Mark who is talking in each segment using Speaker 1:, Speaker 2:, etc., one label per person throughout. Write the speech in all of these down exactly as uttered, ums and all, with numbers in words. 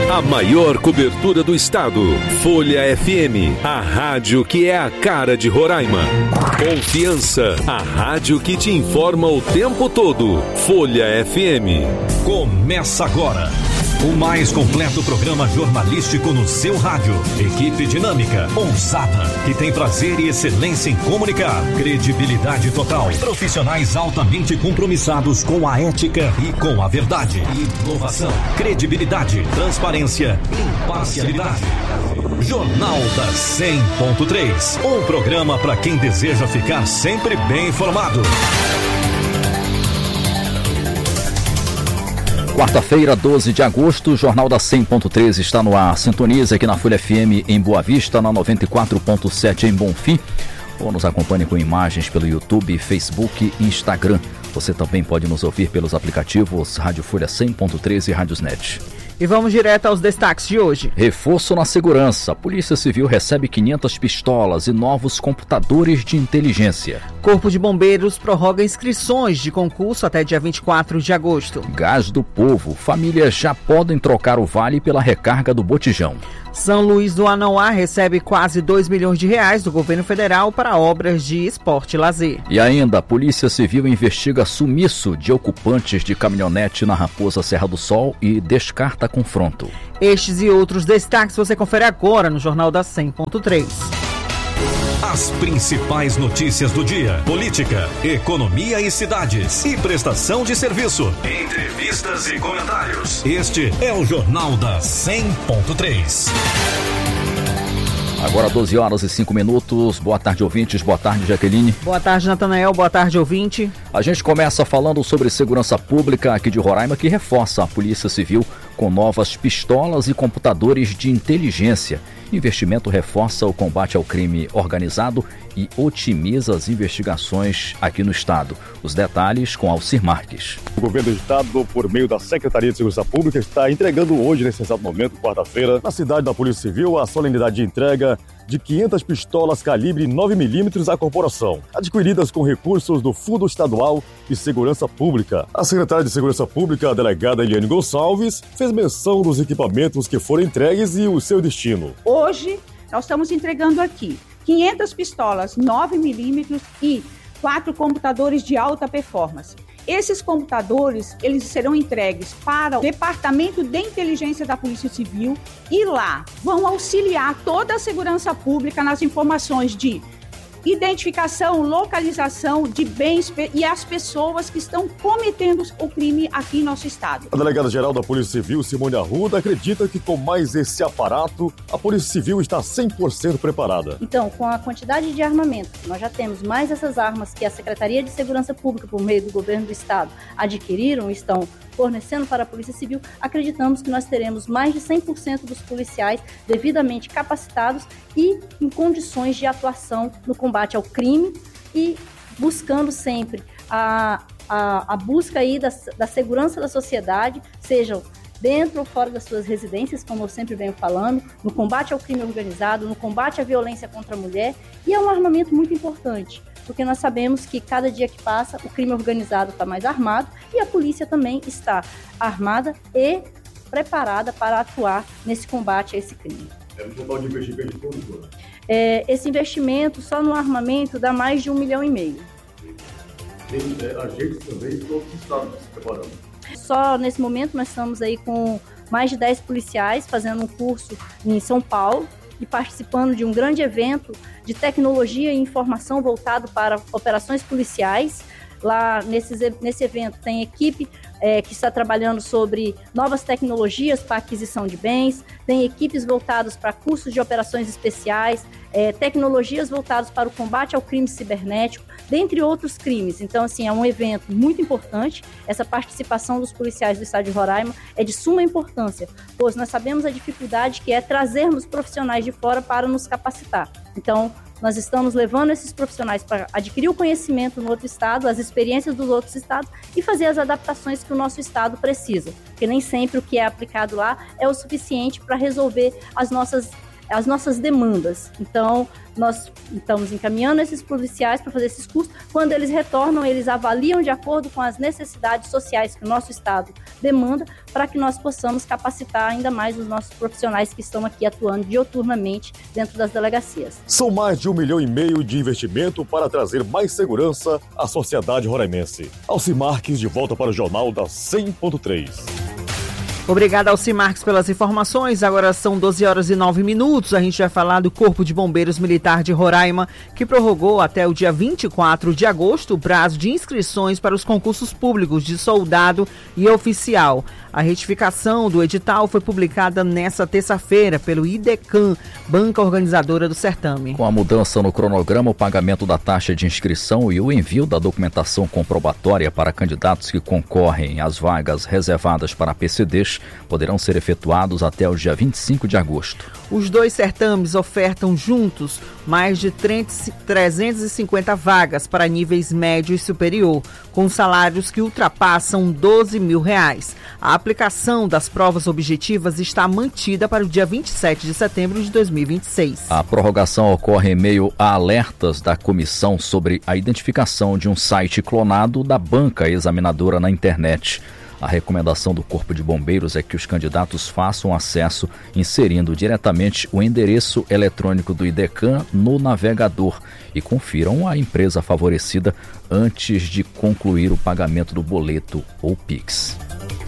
Speaker 1: A maior cobertura do estado. Folha F M, a rádio que é a cara de Roraima. Confiança, a rádio que te informa o tempo todo. Folha F M.
Speaker 2: Começa agora o mais completo programa jornalístico no seu rádio. Equipe dinâmica, ousada, que tem prazer e excelência em comunicar. Credibilidade total. Profissionais altamente compromissados com a ética e com a verdade. Inovação, credibilidade, transparência, imparcialidade. Jornal da cem ponto três. Um programa para quem deseja ficar sempre bem informado.
Speaker 3: Quarta-feira, doze de agosto, o Jornal da cem ponto três está no ar. Sintonize aqui na Folha F M em Boa Vista, na noventa e quatro ponto sete em Bonfim. Ou nos acompanhe com imagens pelo YouTube, Facebook e Instagram. Você também pode nos ouvir pelos aplicativos Rádio Folha cem ponto três e Rádiosnet.
Speaker 4: E vamos direto aos destaques de hoje.
Speaker 3: Reforço na segurança. A Polícia Civil recebe quinhentas pistolas e novos computadores de inteligência.
Speaker 4: Corpo de Bombeiros prorroga inscrições de concurso até dia vinte e quatro de agosto.
Speaker 3: Gás do Povo. Famílias já podem trocar o vale pela recarga do botijão.
Speaker 4: São Luís do Anauá recebe quase dois milhões de reais do governo federal para obras de esporte e lazer.
Speaker 3: E ainda, a Polícia Civil investiga sumiço de ocupantes de caminhonete na Raposa Serra do Sol e descarta confronto.
Speaker 4: Estes e outros destaques você confere agora no Jornal da cem ponto três.
Speaker 2: As principais notícias do dia: política, economia e cidades, e prestação de serviço, entrevistas e comentários. Este é o Jornal da cem ponto três.
Speaker 3: Agora doze horas e cinco minutos. Boa tarde, ouvintes. Boa tarde, Jaqueline.
Speaker 4: Boa tarde, Natanael. Boa tarde, ouvinte.
Speaker 3: A gente começa falando sobre segurança pública aqui de Roraima, que reforça a Polícia Civil com novas pistolas e computadores de inteligência. Investimento reforça o combate ao crime organizado e otimiza as investigações aqui no estado. Os detalhes com Alcir Marques.
Speaker 5: O governo do estado, por meio da Secretaria de Segurança Pública, está entregando hoje, nesse exato momento, quarta-feira, na cidade da Polícia Civil, a solenidade de entrega de quinhentas pistolas calibre nove milímetros à corporação, adquiridas com recursos do Fundo Estadual de Segurança Pública. A secretária de Segurança Pública, a delegada Eliane Gonçalves, fez menção dos equipamentos que foram entregues e o seu destino.
Speaker 6: Hoje, nós estamos entregando aqui quinhentas pistolas nove milímetros e quatro computadores de alta performance. Esses computadores, eles serão entregues para o Departamento de Inteligência da Polícia Civil e lá vão auxiliar toda a segurança pública nas informações de identificação, localização de bens e as pessoas que estão cometendo o crime aqui em nosso estado.
Speaker 5: A delegada-geral da Polícia Civil, Simone Arruda, acredita que com mais esse aparato, a Polícia Civil está cem por cento preparada.
Speaker 7: Então, com a quantidade de armamento, nós já temos mais essas armas que a Secretaria de Segurança Pública, por meio do governo do estado, adquiriram e estão fornecendo para a Polícia Civil, acreditamos que nós teremos mais de cem por cento dos policiais devidamente capacitados e em condições de atuação no combate ao crime e buscando sempre a, a, a busca aí da, da segurança da sociedade, sejam dentro ou fora das suas residências, como eu sempre venho falando, no combate ao crime organizado, no combate à violência contra a mulher, e é um armamento muito importante, porque nós sabemos que cada dia que passa o crime organizado está mais armado e a polícia também está armada e preparada para atuar nesse combate a esse crime.
Speaker 5: É um total de investimento todo,
Speaker 7: é, esse investimento só no armamento dá mais de um milhão e meio.
Speaker 5: Tem é, agentes também de outros estados se preparando.
Speaker 7: Só nesse momento nós estamos aí com mais de dez policiais fazendo um curso em São Paulo e participando de um grande evento de tecnologia e informação voltado para operações policiais. Lá nesse, nesse evento tem equipe é, que está trabalhando sobre novas tecnologias para aquisição de bens, tem equipes voltadas para cursos de operações especiais, é, tecnologias voltadas para o combate ao crime cibernético, dentre outros crimes. Então, assim, é um evento muito importante. Essa participação dos policiais do estado de Roraima é de suma importância, pois nós sabemos a dificuldade que é trazermos profissionais de fora para nos capacitar. Então, nós estamos levando esses profissionais para adquirir o conhecimento no outro estado, as experiências dos outros estados e fazer as adaptações que o nosso estado precisa. Porque nem sempre o que é aplicado lá é o suficiente para resolver as nossas as nossas demandas. Então, nós estamos encaminhando esses policiais para fazer esses cursos. Quando eles retornam, eles avaliam de acordo com as necessidades sociais que o nosso Estado demanda, para que nós possamos capacitar ainda mais os nossos profissionais que estão aqui atuando dioturnamente dentro das delegacias.
Speaker 5: São mais de um milhão e meio de investimento para trazer mais segurança à sociedade roraimense. Alci Marques, de volta para o Jornal da cem ponto três.
Speaker 4: Obrigada, Alci Marques, pelas informações. Agora são doze horas e nove minutos. A gente vai falar do Corpo de Bombeiros Militar de Roraima, que prorrogou até o dia vinte e quatro de agosto o prazo de inscrições para os concursos públicos de soldado e oficial. A retificação do edital foi publicada nesta terça-feira pelo IDECAM, banca organizadora do certame.
Speaker 3: Com a mudança no cronograma, o pagamento da taxa de inscrição e o envio da documentação comprobatória para candidatos que concorrem às vagas reservadas para P C Ds poderão ser efetuados até o dia vinte e cinco de agosto.
Speaker 4: Os dois certames ofertam juntos mais de trezentas e cinquenta vagas para níveis médio e superior, com salários que ultrapassam doze mil reais. A aplicação das provas objetivas está mantida para o dia vinte e sete de setembro de dois mil e vinte e seis.
Speaker 3: A prorrogação ocorre em meio a alertas da comissão sobre a identificação de um site clonado da banca examinadora na internet. A recomendação do Corpo de Bombeiros é que os candidatos façam acesso inserindo diretamente o endereço eletrônico do IDECAM no navegador e confiram a empresa favorecida antes de concluir o pagamento do boleto ou Pix.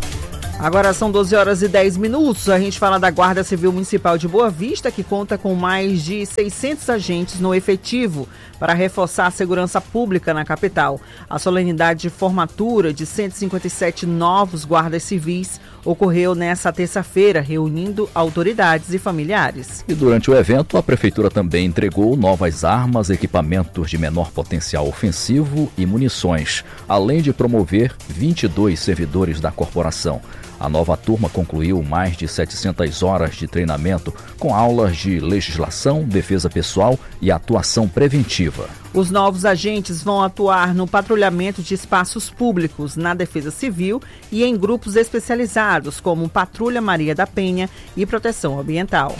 Speaker 4: Agora são doze horas e dez minutos. A gente fala da Guarda Civil Municipal de Boa Vista, que conta com mais de seiscentos agentes no efetivo para reforçar a segurança pública na capital. A solenidade de formatura de cento e cinquenta e sete novos guardas civis ocorreu nesta terça-feira, reunindo autoridades e familiares.
Speaker 3: E durante o evento, a Prefeitura também entregou novas armas, equipamentos de menor potencial ofensivo e munições, além de promover vinte e dois servidores da corporação. A nova turma concluiu mais de setecentas horas de treinamento com aulas de legislação, defesa pessoal e atuação preventiva.
Speaker 4: Os novos agentes vão atuar no patrulhamento de espaços públicos, na defesa civil e em grupos especializados, como Patrulha Maria da Penha e Proteção Ambiental.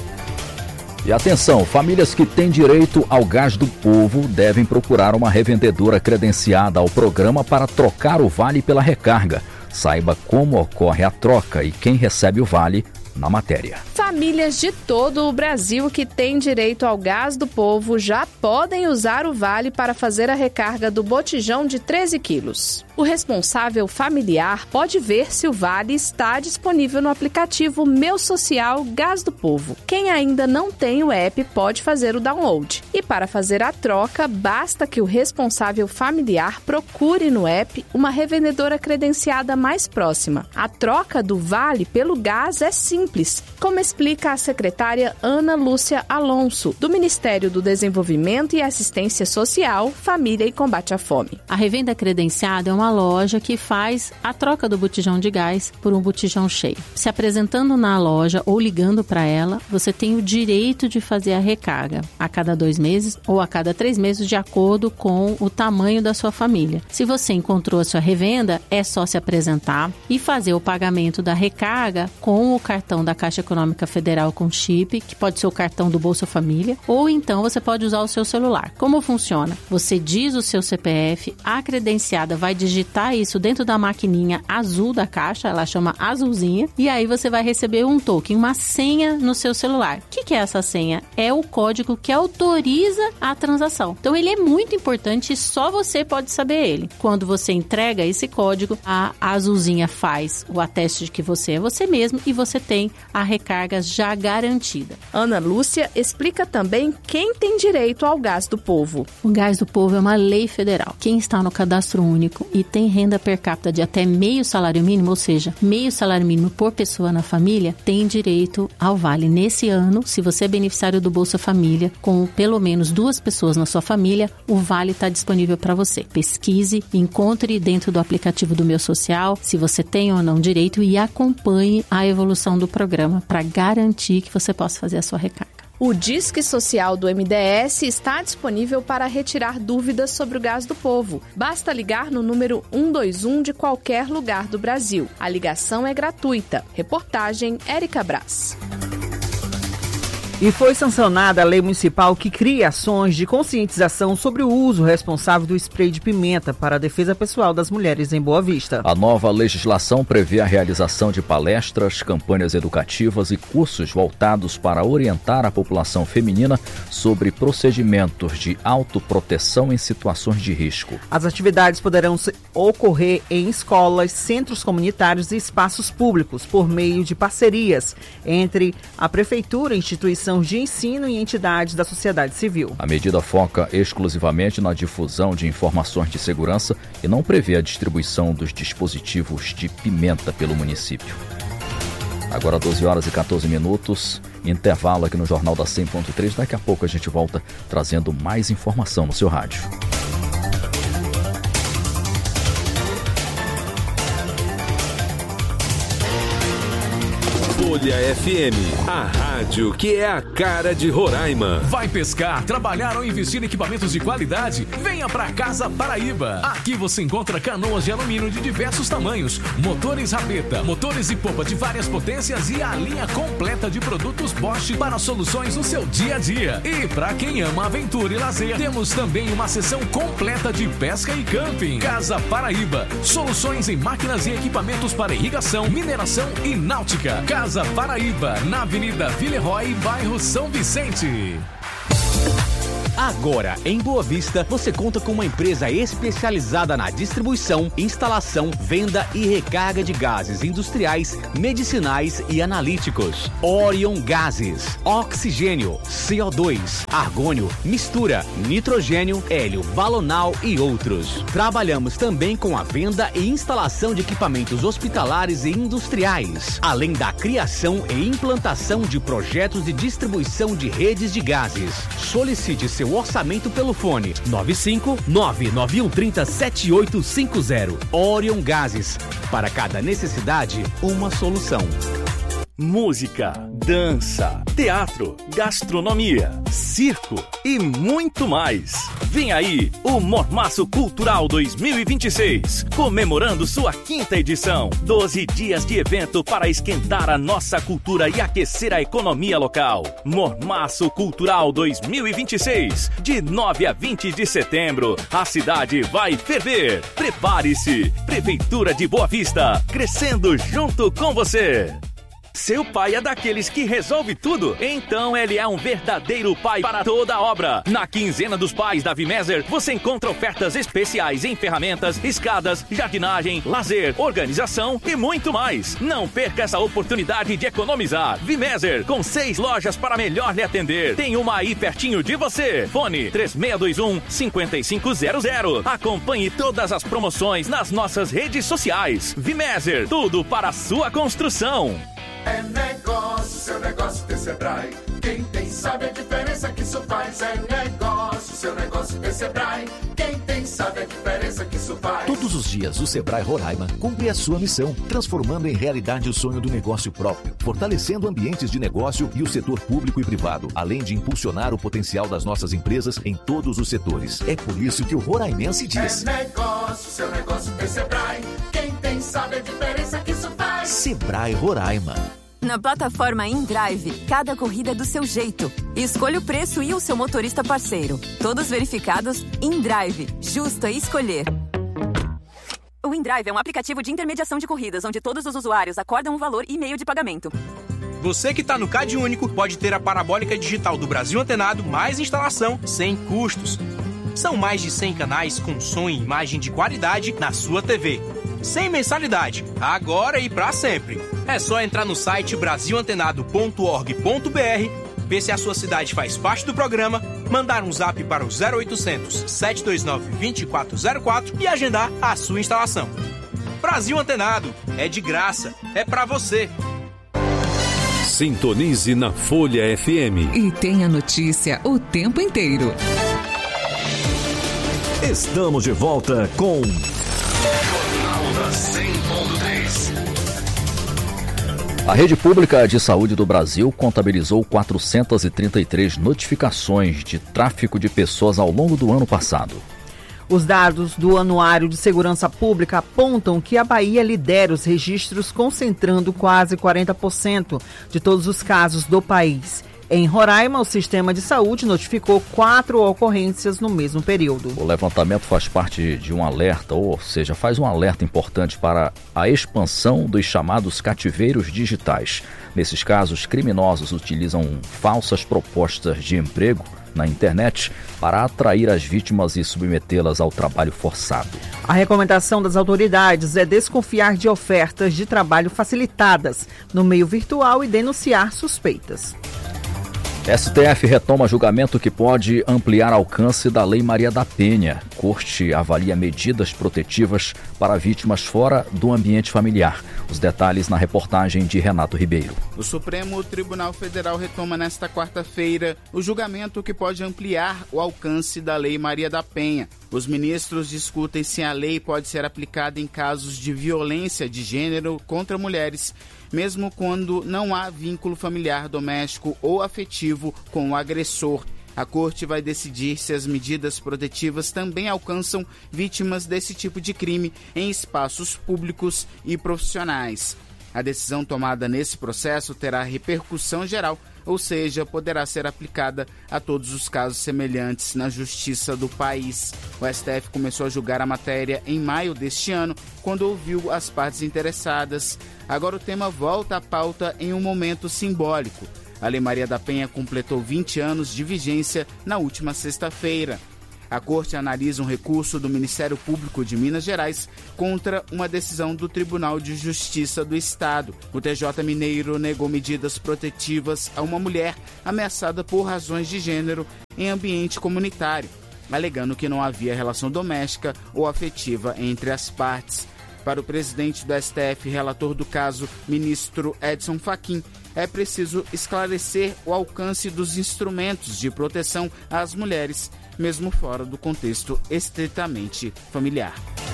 Speaker 3: E atenção, famílias que têm direito ao gás do povo devem procurar uma revendedora credenciada ao programa para trocar o vale pela recarga. Saiba como ocorre a troca e quem recebe o vale na matéria.
Speaker 8: Famílias de todo o Brasil que têm direito ao gás do povo já podem usar o vale para fazer a recarga do botijão de treze quilos. O responsável familiar pode ver se o vale está disponível no aplicativo Meu Social Gás do Povo. Quem ainda não tem o app pode fazer o download. E para fazer a troca, basta que o responsável familiar procure no app uma revendedora credenciada mais próxima. A troca do vale pelo gás é simples, como explica a secretária Ana Lúcia Alonso, do Ministério do Desenvolvimento e Assistência Social, Família e Combate à Fome.
Speaker 9: A revenda credenciada é uma loja que faz a troca do botijão de gás por um botijão cheio. Se apresentando na loja ou ligando para ela, você tem o direito de fazer a recarga a cada dois meses ou a cada três meses, de acordo com o tamanho da sua família. Se você encontrou a sua revenda, é só se apresentar e fazer o pagamento da recarga com o cartão da Caixa Econômica Federal com chip, que pode ser o cartão do Bolsa Família, ou então você pode usar o seu celular. Como funciona? Você diz o seu C P F, a credenciada vai digitar isso dentro da maquininha azul da caixa, ela chama azulzinha, e aí você vai receber um token, uma senha no seu celular. O que, que é essa senha? É o código que autoriza a transação. Então ele é muito importante e só você pode saber ele. Quando você entrega esse código, a azulzinha faz o ateste de que você é você mesmo e você tem a recarga já garantida.
Speaker 8: Ana Lúcia explica também quem tem direito ao gás do povo.
Speaker 9: O gás do povo é uma lei federal. Quem está no cadastro único e tem renda per capita de até meio salário mínimo, ou seja, meio salário mínimo por pessoa na família, tem direito ao vale. Nesse ano, se você é beneficiário do Bolsa Família, com pelo menos duas pessoas na sua família, o vale está disponível para você. Pesquise, encontre dentro do aplicativo do Meu Social se você tem ou não direito e acompanhe a evolução do programa para garantir que você possa fazer a sua recarga.
Speaker 8: O Disque Social do M D S está disponível para retirar dúvidas sobre o gás do povo. Basta ligar no número um dois um de qualquer lugar do Brasil. A ligação é gratuita. Reportagem Érica Brás.
Speaker 4: E foi sancionada a lei municipal que cria ações de conscientização sobre o uso responsável do spray de pimenta para a defesa pessoal das mulheres em Boa Vista.
Speaker 3: A nova legislação prevê a realização de palestras, campanhas educativas e cursos voltados para orientar a população feminina sobre procedimentos de autoproteção em situações de risco.
Speaker 4: As atividades poderão ocorrer em escolas, centros comunitários e espaços públicos por meio de parcerias entre a Prefeitura, instituições de ensino e entidades da sociedade civil.
Speaker 3: A medida foca exclusivamente na difusão de informações de segurança e não prevê a distribuição dos dispositivos de pimenta pelo município. Agora doze horas e quatorze minutos, intervalo aqui no Jornal da cem ponto três. Daqui a pouco a gente volta trazendo mais informação no seu rádio.
Speaker 1: Folha F M, a rádio que é a cara de Roraima.
Speaker 10: Vai pescar, trabalhar ou investir em equipamentos de qualidade? Venha pra Casa Paraíba. Aqui você encontra canoas de alumínio de diversos tamanhos, motores rabeta, motores e popa de várias potências e a linha completa de produtos Bosch para soluções no seu dia a dia. E pra quem ama aventura e lazer, temos também uma seção completa de pesca e camping. Casa Paraíba, soluções em máquinas e equipamentos para irrigação, mineração e náutica. Casa Paraíba, na Avenida Villeroy, bairro São Vicente.
Speaker 11: Agora, em Boa Vista, você conta com uma empresa especializada na distribuição, instalação, venda e recarga de gases industriais, medicinais e analíticos. Orion Gases, oxigênio, C O dois, argônio, mistura, nitrogênio, hélio, balonal e outros. Trabalhamos também com a venda e instalação de equipamentos hospitalares e industriais, além da criação e implantação de projetos de distribuição de redes de gases. Solicite seu orçamento pelo fone nove cinco nove nove um três zero sete oito cinco zero. Orion Gases. Para cada necessidade, uma solução.
Speaker 12: Música, dança, teatro, gastronomia, circo e muito mais. Vem aí o Mormaço Cultural dois mil e vinte e seis, comemorando sua quinta edição. doze dias de evento para esquentar a nossa cultura e aquecer a economia local. Mormaço Cultural dois mil e vinte e seis, de nove a vinte de setembro. A cidade vai ferver. Prepare-se. Prefeitura de Boa Vista, crescendo junto com você. Seu pai é daqueles que resolve tudo? Então ele é um verdadeiro pai para toda a obra. Na quinzena dos pais da Vimeser, você encontra ofertas especiais em ferramentas, escadas, jardinagem, lazer, organização e muito mais. Não perca essa oportunidade de economizar. Vimeser, com seis lojas para melhor lhe atender. Tem uma aí pertinho de você. Fone três seis dois um, cinco cinco zero zero. Acompanhe todas as promoções nas nossas redes sociais. Vimeser, tudo para a sua construção.
Speaker 13: É negócio, seu negócio tem Sebrae. Quem tem sabe a diferença que isso faz. É negócio, seu negócio tem Sebrae. Quem tem sabe a diferença que isso faz.
Speaker 14: Todos os dias o Sebrae Roraima cumpre a sua missão, transformando em realidade o sonho do negócio próprio, fortalecendo ambientes de negócio e o setor público e privado, além de impulsionar o potencial das nossas empresas em todos os setores. É por isso que o roraimense diz:
Speaker 13: é negócio, seu negócio tem Sebrae. Quem tem sabe a diferença que isso faz.
Speaker 14: Sebrae Roraima.
Speaker 15: Na plataforma InDrive, cada corrida é do seu jeito. Escolha o preço e o seu motorista parceiro. Todos verificados. InDrive, justo a escolher. O InDrive é um aplicativo de intermediação de corridas, onde todos os usuários acordam um valor e meio de pagamento.
Speaker 16: Você que está no C A D Único pode ter a parabólica digital do Brasil Antenado mais instalação sem custos. São mais de cem canais com som e imagem de qualidade na sua T V. Sem mensalidade, agora e pra sempre. É só entrar no site brasil antenado ponto org ponto br, ver se a sua cidade faz parte do programa, mandar um zap para o zero oitocentos, sete dois nove, dois quatro zero quatro e agendar a sua instalação. Brasil Antenado, é de graça, é pra você.
Speaker 1: Sintonize na Folha F M.
Speaker 17: E tenha notícia o tempo inteiro.
Speaker 2: Estamos de volta com
Speaker 1: cem ponto três.
Speaker 3: A Rede Pública de Saúde do Brasil contabilizou quatrocentas e trinta e três notificações de tráfico de pessoas ao longo do ano passado.
Speaker 4: Os dados do Anuário de Segurança Pública apontam que a Bahia lidera os registros, concentrando quase quarenta por cento de todos os casos do país. Em Roraima, o sistema de saúde notificou quatro ocorrências no mesmo período.
Speaker 3: O levantamento faz parte de um alerta, ou seja, faz um alerta importante para a expansão dos chamados cativeiros digitais. Nesses casos, criminosos utilizam falsas propostas de emprego na internet para atrair as vítimas e submetê-las ao trabalho forçado.
Speaker 4: A recomendação das autoridades é desconfiar de ofertas de trabalho facilitadas no meio virtual e denunciar suspeitas.
Speaker 3: S T F retoma julgamento que pode ampliar alcance da Lei Maria da Penha. Corte avalia medidas protetivas para vítimas fora do ambiente familiar. Os detalhes na reportagem de Renato Ribeiro.
Speaker 18: O Supremo Tribunal Federal retoma nesta quarta-feira o julgamento que pode ampliar o alcance da Lei Maria da Penha. Os ministros discutem se a lei pode ser aplicada em casos de violência de gênero contra mulheres, mesmo quando não há vínculo familiar doméstico ou afetivo com o agressor. A Corte vai decidir se as medidas protetivas também alcançam vítimas desse tipo de crime em espaços públicos e profissionais. A decisão tomada nesse processo terá repercussão geral, ou seja, poderá ser aplicada a todos os casos semelhantes na justiça do país. O S T F começou a julgar a matéria em maio deste ano, quando ouviu as partes interessadas. Agora o tema volta à pauta em um momento simbólico. A Lei Maria da Penha completou vinte anos de vigência na última sexta-feira. A Corte analisa um recurso do Ministério Público de Minas Gerais contra uma decisão do Tribunal de Justiça do Estado. O T J mineiro negou medidas protetivas a uma mulher ameaçada por razões de gênero em ambiente comunitário, alegando que não havia relação doméstica ou afetiva entre as partes. Para o presidente do S T F, relator do caso, ministro Edson Fachin, é preciso esclarecer o alcance dos instrumentos de proteção às mulheres, mesmo fora do contexto estritamente familiar.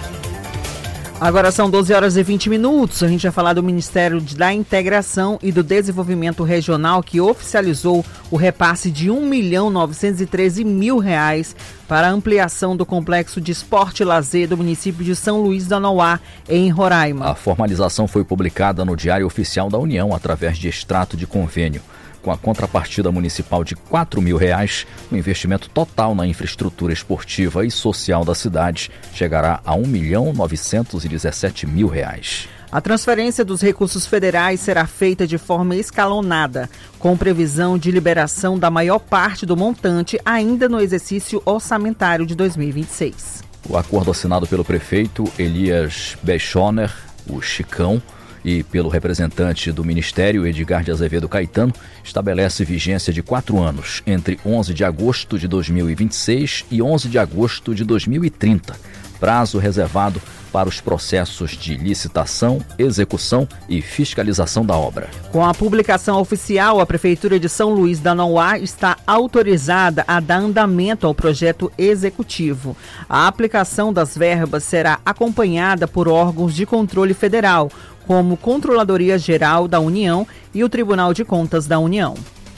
Speaker 4: Agora são doze horas e vinte minutos. A gente vai falar do Ministério da Integração e do Desenvolvimento Regional, que oficializou o repasse de um milhão novecentos e treze mil reais para a ampliação do complexo de esporte e lazer do município de São Luís da Noá, em Roraima.
Speaker 3: A formalização foi publicada no Diário Oficial da União através de extrato de convênio. Com a contrapartida municipal de quatro mil reais, o investimento total na infraestrutura esportiva e social da cidade chegará a um milhão novecentos e dezessete mil reais.
Speaker 4: A transferência dos recursos federais será feita de forma escalonada, com previsão de liberação da maior parte do montante ainda no exercício orçamentário de dois mil e vinte e seis.
Speaker 3: O acordo assinado pelo prefeito Elias Bechoner, o Chicão, e pelo representante do Ministério, Edgar de Azevedo Caetano, estabelece vigência de quatro anos, entre onze de agosto de dois mil e vinte e seis e onze de agosto de dois mil e trinta, prazo reservado para os processos de licitação, execução e fiscalização da obra.
Speaker 4: Com a publicação oficial, a Prefeitura de São Luís da Noá está autorizada a dar andamento ao projeto executivo. A aplicação das verbas será acompanhada por órgãos de controle federal, como Controladoria Geral da União e o Tribunal de Contas da União.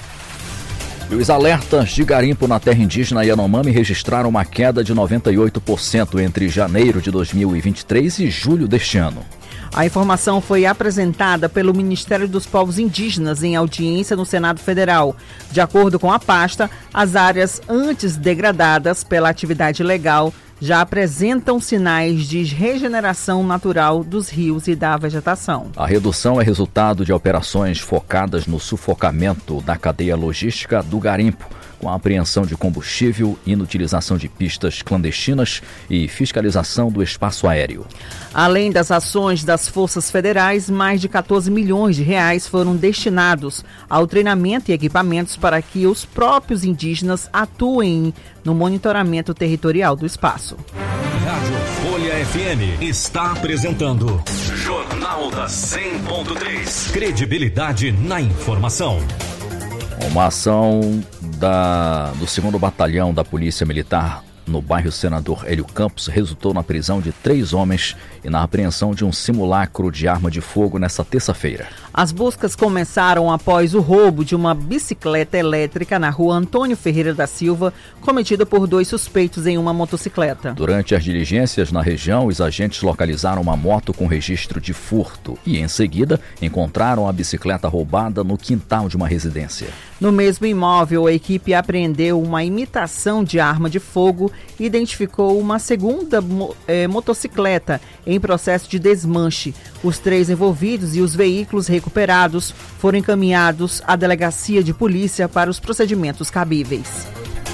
Speaker 3: E os alertas de garimpo na terra indígena Yanomami registraram uma queda de noventa e oito por cento entre janeiro de dois mil e vinte e três e julho deste ano.
Speaker 4: A informação foi apresentada pelo Ministério dos Povos Indígenas em audiência no Senado Federal. De acordo com a pasta, as áreas antes degradadas pela atividade ilegal já apresentam sinais de regeneração natural dos rios e da vegetação.
Speaker 3: A redução é resultado de operações focadas no sufocamento da cadeia logística do garimpo, com a apreensão de combustível, inutilização de pistas clandestinas e fiscalização do espaço aéreo.
Speaker 4: Além das ações das forças federais, mais de quatorze milhões de reais foram destinados ao treinamento e equipamentos para que os próprios indígenas atuem no monitoramento territorial do espaço.
Speaker 2: Rádio Folha F M está apresentando
Speaker 12: Jornal da cem ponto três.
Speaker 2: Credibilidade na informação.
Speaker 3: Uma ação da, do segundo Batalhão da Polícia Militar no bairro Senador Hélio Campos resultou na prisão de três homens e na apreensão de um simulacro de arma de fogo nesta terça-feira.
Speaker 4: As buscas começaram após o roubo de uma bicicleta elétrica na rua Antônio Ferreira da Silva, cometida por dois suspeitos em uma motocicleta.
Speaker 3: Durante as diligências na região, os agentes localizaram uma moto com registro de furto e, em seguida, encontraram a bicicleta roubada no quintal de uma residência.
Speaker 4: No mesmo imóvel, a equipe apreendeu uma imitação de arma de fogo e identificou uma segunda eh, motocicleta em processo de desmanche. Os três envolvidos e os veículos recuperados foram encaminhados à delegacia de polícia para os procedimentos cabíveis.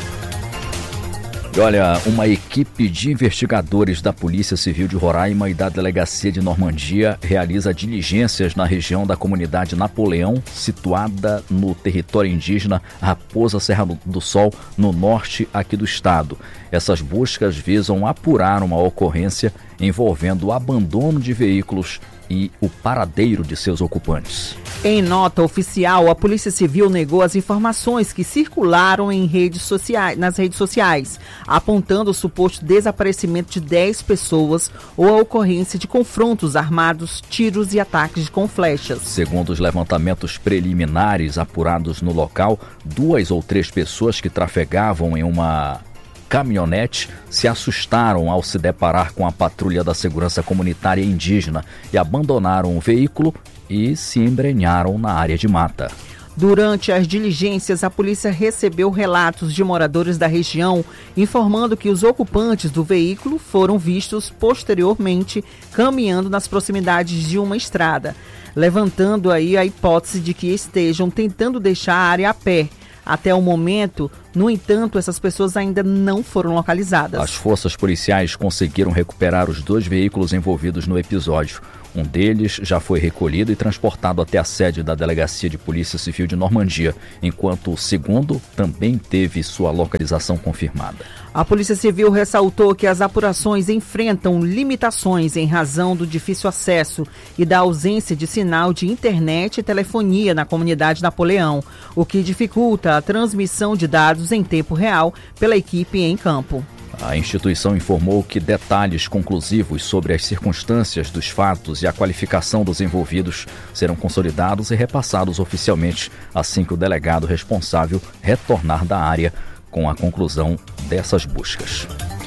Speaker 3: E olha, uma equipe de investigadores da Polícia Civil de Roraima e da Delegacia de Normandia realiza diligências na região da comunidade Napoleão, situada no território indígena Raposa Serra do Sol, no norte aqui do estado. Essas buscas visam apurar uma ocorrência envolvendo o abandono de veículos e o paradeiro de seus ocupantes.
Speaker 4: Em nota oficial, a Polícia Civil negou as informações que circularam em redes sociais, nas redes sociais, apontando o suposto desaparecimento de dez pessoas ou a ocorrência de confrontos armados, tiros e ataques com flechas.
Speaker 3: Segundo os levantamentos preliminares apurados no local, duas ou três pessoas que trafegavam em uma caminhonete se assustaram ao se deparar com a patrulha da Segurança Comunitária Indígena e abandonaram o veículo e se embrenharam na área de mata.
Speaker 4: Durante as diligências, a polícia recebeu relatos de moradores da região informando que os ocupantes do veículo foram vistos posteriormente caminhando nas proximidades de uma estrada, levantando aí a hipótese de que estejam tentando deixar a área a pé. Até o momento, no entanto, essas pessoas ainda não foram localizadas.
Speaker 3: As forças policiais conseguiram recuperar os dois veículos envolvidos no episódio. Um deles já foi recolhido e transportado até a sede da Delegacia de Polícia Civil de Normandia, enquanto o segundo também teve sua localização confirmada.
Speaker 4: A Polícia Civil ressaltou que as apurações enfrentam limitações em razão do difícil acesso e da ausência de sinal de internet e telefonia na comunidade Napoleão, o que dificulta a transmissão de dados em tempo real pela equipe em campo.
Speaker 3: A instituição informou que detalhes conclusivos sobre as circunstâncias dos fatos e a qualificação dos envolvidos serão consolidados e repassados oficialmente assim que o delegado responsável retornar da área com a conclusão dessas buscas.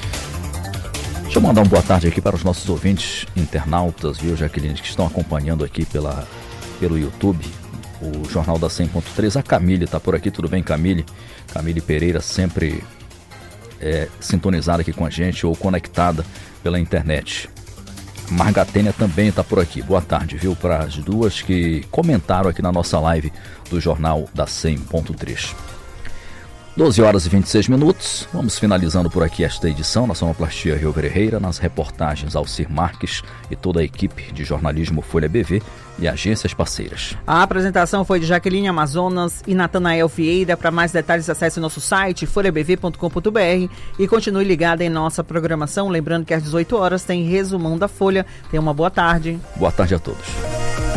Speaker 3: Deixa eu mandar uma boa tarde aqui para os nossos ouvintes internautas, viu, Jaqueline, que estão acompanhando aqui pela, pelo YouTube o Jornal da cem ponto três. A Camille está por aqui, tudo bem, Camille? Camille Pereira sempre É, sintonizada aqui com a gente ou conectada pela internet. Margatênia também está por aqui. Boa tarde, viu, para as duas que comentaram aqui na nossa live do Jornal da cem ponto três. doze horas e vinte e seis minutos. Vamos finalizando por aqui esta edição na Sonoplastia Rio Ferreira, nas reportagens Alcir Marques e toda a equipe de jornalismo Folha B V e agências parceiras.
Speaker 4: A apresentação foi de Jaqueline Amazonas e Natanael Vieira. Para mais detalhes, acesse o nosso site folha b v ponto com ponto b r e continue ligado em nossa programação. Lembrando que às dezoito horas tem resumão da Folha. Tenha uma boa tarde.
Speaker 3: Boa tarde a todos.